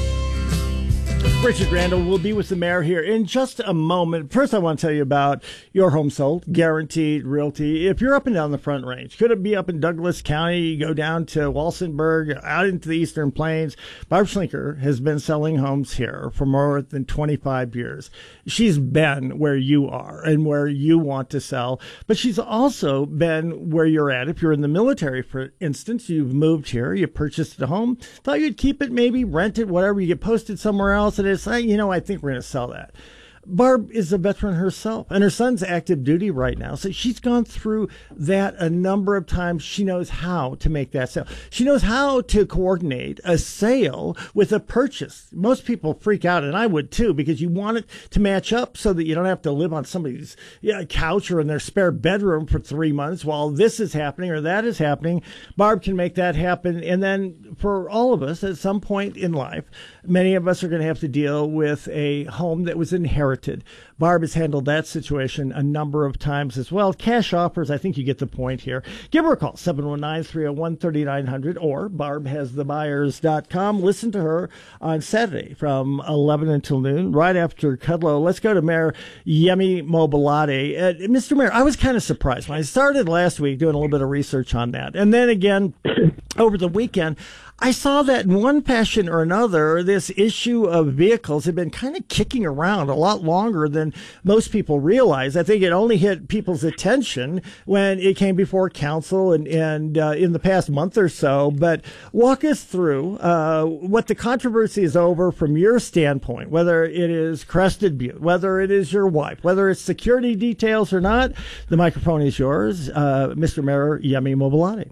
Richard Randall will be with the mayor here in just a moment. First, I want to tell you about Your Home Sold, Guaranteed Realty. If you're up and down the Front Range, could it be up in Douglas County? You go down to Walsenburg, out into the Eastern Plains. Barb Schlinker has been selling homes here for more than twenty-five years. She's been where you are and where you want to sell, but she's also been where you're at. If you're in the military, for instance, you've moved here, you purchased a home, thought you'd keep it, maybe rent it, whatever, you get posted somewhere else, and it's like, you know, I think we're going to sell that. Barb is a veteran herself, and her son's active duty right now. So she's gone through that a number of times. She knows how to make that sale. She knows how to coordinate a sale with a purchase. Most people freak out, and I would too, because you want it to match up so that you don't have to live on somebody's yeah, couch or in their spare bedroom for three months while this is happening or that is happening. Barb can make that happen. And then for all of us, at some point in life, many of us are going to have to deal with a home that was inherited. Barb has handled that situation a number of times as well. Cash offers, I think you get the point here. Give her a call, seven one nine, three oh one, three nine zero zero, or barb has the buyers dot com. Listen to her on Saturday from eleven until noon, right after Kudlow. Let's go to Mayor Yemi Mobolade. Uh, Mister Mayor, I was kind of surprised when I started last week doing a little bit of research on that. And then again, over the weekend, I saw that in one fashion or another, this issue of vehicles had been kind of kicking around a lot longer than most people realize. I think it only hit people's attention when it came before council and, and uh, in the past month or so. But walk us through uh, what the controversy is over from your standpoint, whether it is Crested Butte, whether it is your wife, whether it's security details or not. The microphone is yours, uh, Mister Mayor Yemi Mobolade.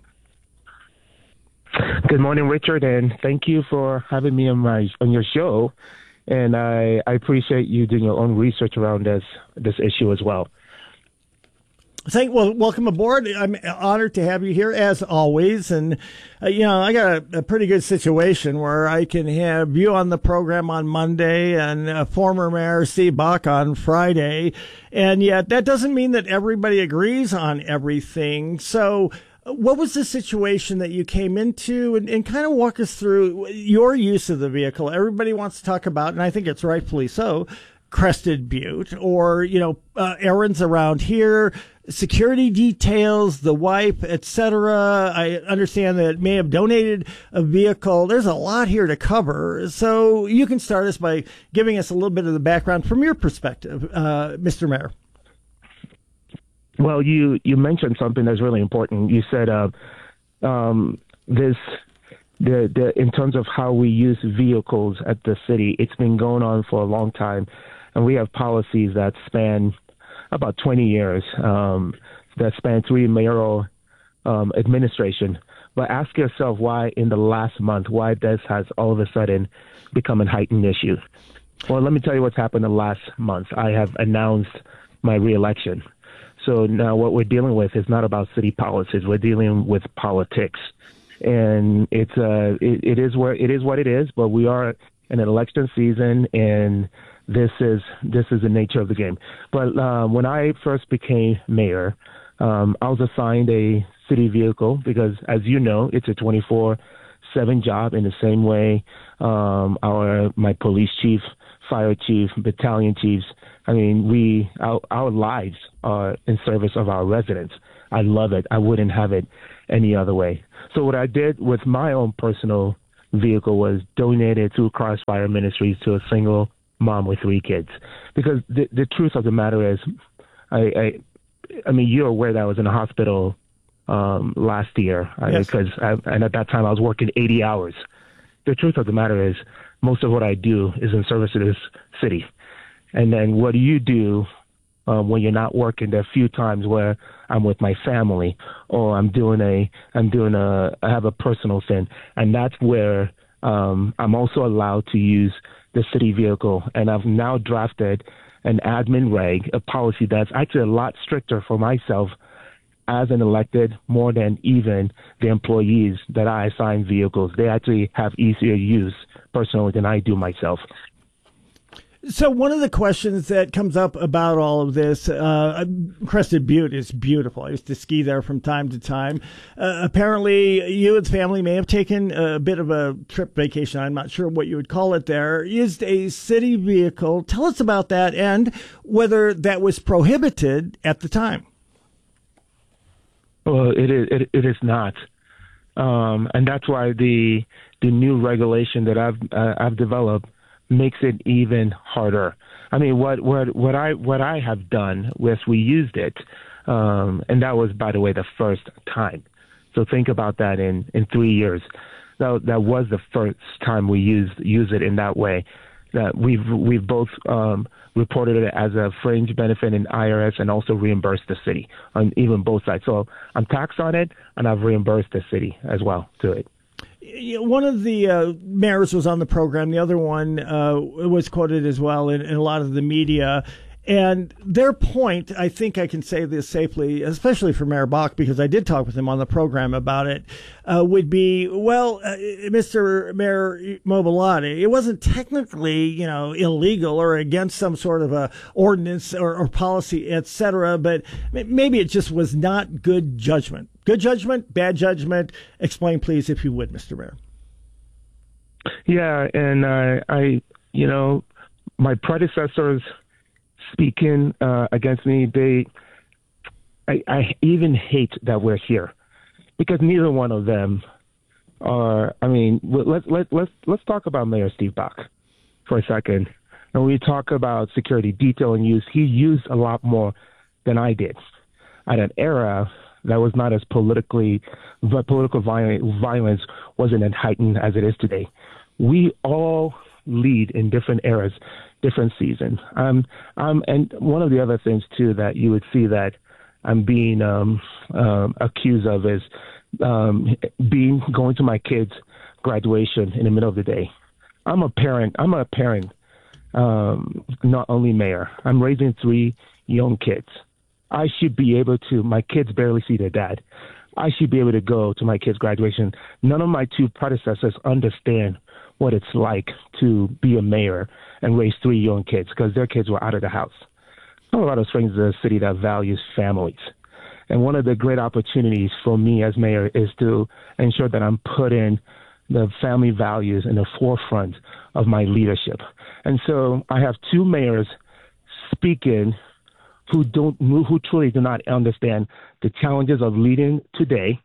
Good morning, Richard, and thank you for having me on my on your show. And I, I appreciate you doing your own research around this this issue as well. Thank well, welcome aboard. I'm honored to have you here as always. And uh, you know, I got a, a pretty good situation where I can have you on the program on Monday and uh, former Mayor Steve Bach on Friday, and yet that doesn't mean that everybody agrees on everything. So, what was the situation that you came into, and, and kind of walk us through your use of the vehicle? Everybody wants to talk about, and I think it's rightfully so, Crested Butte, or, you know, uh, errands around here, security details, the wife, et cetera. I understand that it may have donated a vehicle. There's a lot here to cover. So you can start us by giving us a little bit of the background from your perspective, uh, Mister Mayor. Well, you, you mentioned something that's really important. You said uh, um, this the the in terms of how we use vehicles at the city. It's been going on for a long time, and we have policies that span about twenty years, um, that span three mayoral um, administration. But ask yourself why in the last month, why this has all of a sudden become a heightened issue. Well, let me tell you what's happened in the last month. I have announced my reelection. So now what we're dealing with is not about city policies. We're dealing with politics, and it's uh, it, it is where it is what it is. But we are in an election season, and this is this is the nature of the game. But uh, when I first became mayor, um, I was assigned a city vehicle because, as you know, it's a twenty-four seven job in the same way. Um, our my police chief, fire chief, battalion chiefs. I mean, we our, our lives are in service of our residents. I love it. I wouldn't have it any other way. So what I did with my own personal vehicle was donate it to Crossfire Ministries to a single mom with three kids. Because the the truth of the matter is, I I, I mean, you're aware that I was in a hospital um, last year Yes. because I, and at that time I was working eighty hours. The truth of the matter is, most of what I do is in service to this city. And then what do you do um, when you're not working? There are a few times where I'm with my family, or I'm doing a, I'm doing a, I have a personal thing, and that's where um, I'm also allowed to use the city vehicle. And I've now drafted an admin reg, a policy that's actually a lot stricter for myself as an elected, more than even the employees that I assign vehicles. They actually have easier use personally than I do myself. So one of the questions that comes up about all of this, uh, Crested Butte is beautiful. I used to ski there from time to time. Uh, apparently, you and family may have taken a bit of a trip vacation. I'm not sure what you would call it there. Used a city vehicle. Tell us about that and whether that was prohibited at the time. Well, it is. It, it is not, um, and that's why the the new regulation that I've uh, I've developed makes it even harder. I mean, what what what I what I have done was we used it, um, and that was, by the way, the first time. So think about that in, in three years. That that was the first time we used use it in that way. That we've we've both um, reported it as a fringe benefit in I R S and also reimbursed the city on even both sides. So I'm taxed on it, and I've reimbursed the city as well to it. One of the uh, mayors was on the program. The other one uh, was quoted as well in, in a lot of the media. And their point, I think I can say this safely, especially for Mayor Bach, because I did talk with him on the program about it, uh, would be, well, uh, Mister Mayor Mobilotti, it wasn't technically, you know, illegal or against some sort of a ordinance or, or policy, et cetera, but maybe it just was not good judgment. Good judgment, bad judgment. Explain, please, if you would, Mister Mayor. Yeah, and uh, I, you know, my predecessors speaking uh, against me, they, I, I even hate that we're here, because neither one of them are. I mean, let's let let's let's talk about Mayor Steve Bach for a second. And when we talk about security detail and use, he used a lot more than I did at an era that was not as politically, but political violence wasn't as heightened as it is today. We all lead in different eras, different seasons. Um, um, and one of the other things too that you would see that I'm being um, um, accused of is um, being going to my kids' graduation in the middle of the day. I'm a parent. I'm a parent, um, not only mayor. I'm raising three young kids. I should be able to, my kids barely see their dad. I should be able to go to my kids' graduation. None of my two predecessors understand what it's like to be a mayor and raise three young kids because their kids were out of the house. Colorado Springs is a city that values families. And one of the great opportunities for me as mayor is to ensure that I'm putting the family values in the forefront of my leadership. And so I have two mayors speaking who don't, who truly do not understand the challenges of leading today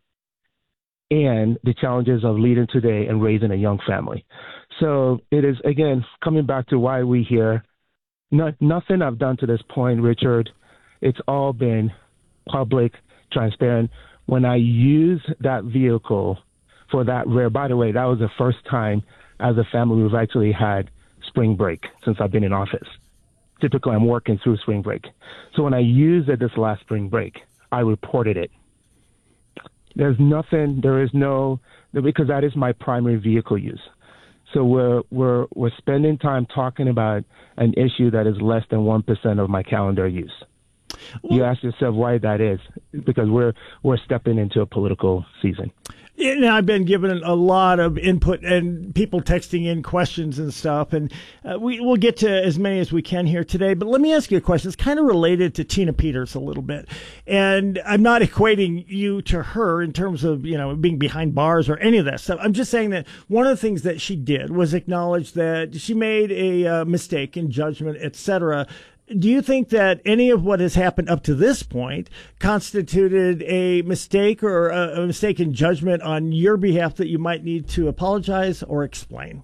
and the challenges of leading today and raising a young family. So it is, again, coming back to why we here. No, nothing I've done to this point, Richard, it's all been public, transparent. When I use that vehicle for that rare, by the way, that was the first time as a family we've actually had spring break since I've been in office. Typically, I'm working through spring break. So when I used it this last spring break, I reported it. There's nothing, there is no, because that is my primary vehicle use. So we're we're we're spending time talking about an issue that is less than one percent of my calendar use. you ask yourself why that is, because we're we're stepping into a political season. And I've been given a lot of input and people texting in questions and stuff, and uh, we, we'll get to as many as we can here today. But let me ask you a question. It's kind of related to Tina Peters a little bit. And I'm not equating you to her in terms of, you know, being behind bars or any of that stuff. I'm just saying that one of the things that she did was acknowledge that she made a uh, mistake in judgment, et cetera. Do you think that any of what has happened up to this point constituted a mistake or a, a mistake in judgment on your behalf that you might need to apologize or explain?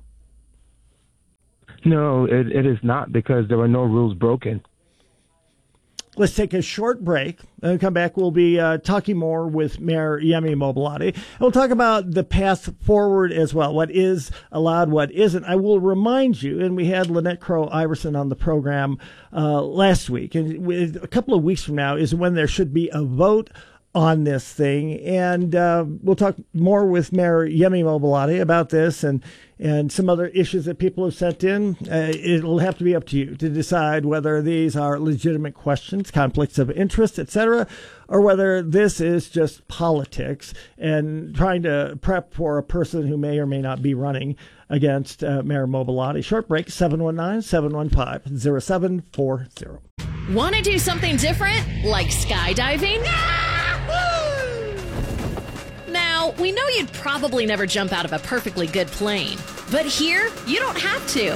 No, it, it is not, because there were no rules broken. Let's take a short break. Then come back. We'll be uh, talking more with Mayor Yemi Mobolade. We'll talk about the path forward as well. What is allowed, what isn't. I will remind you, and we had Lynette Crow Iverson on the program uh, last week, and with, a couple of weeks from now is when there should be a vote on this thing, and uh, we'll talk more with Mayor Yemi Mobolade about this and and some other issues that people have sent in. Uh, it'll have to be up to you to decide whether these are legitimate questions, conflicts of interest, et cetera, or whether this is just politics and trying to prep for a person who may or may not be running against uh, Mayor Mobolade. Short break, seven one nine, seven one five, zero seven four zero. Want to do something different, like skydiving? Now, we know you'd probably never jump out of a perfectly good plane, but here, you don't have to.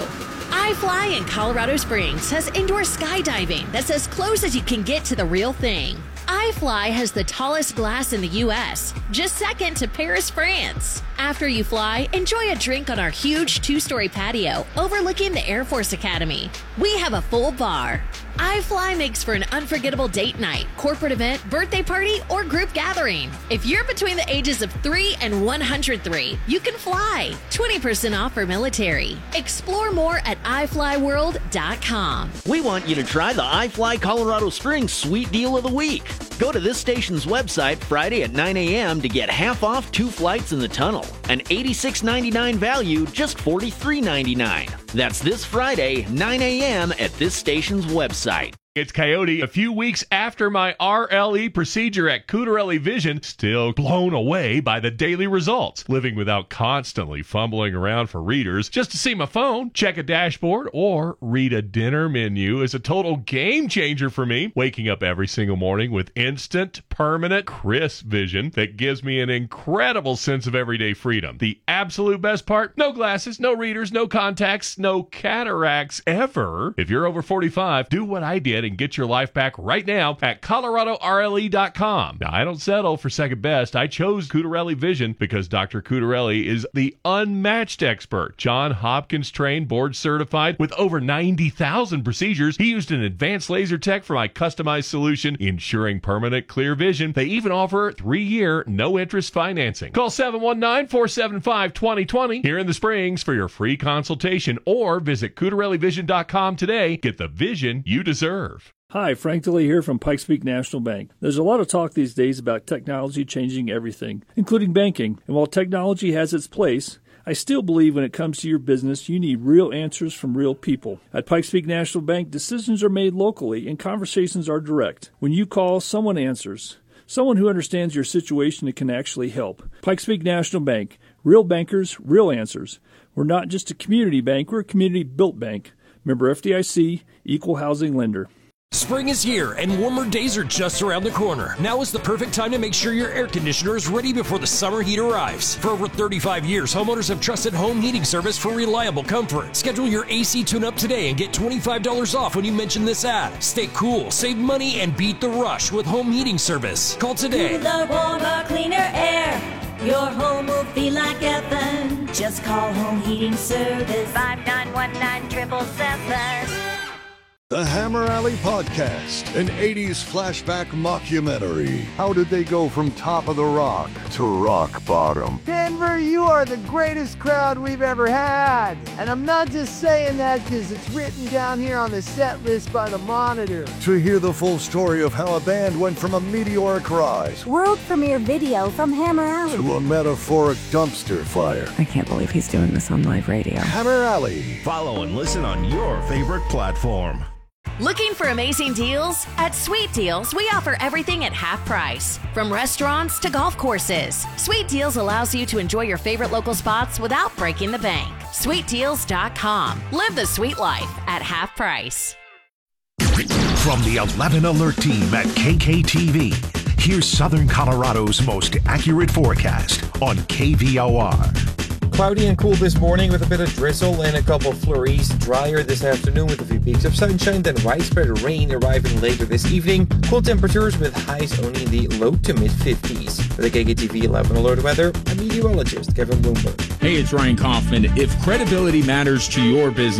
iFly in Colorado Springs has indoor skydiving that's as close as you can get to the real thing. iFly has the tallest glass in the U S, just second to Paris, France. After you fly, enjoy a drink on our huge two-story patio overlooking the Air Force Academy. We have a full bar. iFly makes for an unforgettable date night, corporate event, birthday party, or group gathering. If you're between the ages of three and one hundred three, you can fly. twenty percent off for military. Explore more at i fly world dot com. We want you to try the iFly Colorado Springs Sweet Deal of the Week. Go to this station's website Friday at nine a.m. to get half off two flights in the tunnel. An eighty-six ninety-nine value, just forty-three ninety-nine. That's this Friday, nine a.m. at this station's website. It's Coyote. A few weeks after my R L E procedure at Cutarelli Vision, still blown away by the daily results. Living without constantly fumbling around for readers just to see my phone, check a dashboard, or read a dinner menu is a total game changer for me. Waking up every single morning with instant, permanent, crisp vision that gives me an incredible sense of everyday freedom. The absolute best part? No glasses, no readers, no contacts, no cataracts ever. If you're over forty-five, do what I did and get your life back right now at Colorado R L E dot com. Now, I don't settle for second best. I chose Cutarelli Vision because Doctor Cutarelli is the unmatched expert. John Hopkins trained, board certified with over ninety thousand procedures. He used an advanced laser tech for my customized solution, ensuring permanent clear vision. They even offer three-year no-interest financing. Call seven one nine, four seven five, two zero two zero here in the Springs for your free consultation, or visit Cutarelli Vision dot com today. Get the vision you deserve. Hi, Frank DeLee here from Pikes Peak National Bank. There's a lot of talk these days about technology changing everything, including banking. And while technology has its place, I still believe when it comes to your business, you need real answers from real people. At Pikes Peak National Bank, decisions are made locally and conversations are direct. When you call, someone answers. Someone who understands your situation and can actually help. Pikes Peak National Bank. Real bankers, real answers. We're not just a community bank, we're a community-built bank. Member F D I C, Equal Housing Lender. Spring is here and warmer days are just around the corner. Now is the perfect time to make sure your air conditioner is ready before the summer heat arrives. For over thirty-five years, homeowners have trusted home heating service for reliable comfort. Schedule your A C tune-up today and get twenty-five dollars off when you mention this ad. Stay cool, save money, and beat the rush with home heating service. Call today. Cooler, warmer, cleaner air. Your home will feel like heaven. Just call Home Heating Service. five nine one nine, seven seven seven. The Hammer Alley Podcast, an eighties flashback mockumentary. How did they go from top of the rock to rock bottom? Denver, you are the greatest crowd we've ever had. And I'm not just saying that because it's written down here on the set list by the Monitor. To hear the full story of how a band went from a meteoric rise world premiere video from Hammer Alley to a metaphoric dumpster fire. I can't believe he's doing this on live radio. Hammer Alley. Follow and listen on your favorite platform. Looking for amazing deals? At Sweet Deals, we offer everything at half price. From restaurants to golf courses, Sweet Deals allows you to enjoy your favorite local spots without breaking the bank. sweet deals dot com. Live the sweet life at half price. From the eleven Alert team at K K T V, here's Southern Colorado's most accurate forecast on K V O R. Cloudy and cool this morning with a bit of drizzle and a couple flurries. Drier this afternoon with a few peaks of sunshine, then widespread rain arriving later this evening. Cool temperatures with highs only in the low to mid fifties. For the K K T V eleven Alert weather, I'm meteorologist Kevin Bloomberg. Hey, it's Ryan Kaufman. If credibility matters to your business,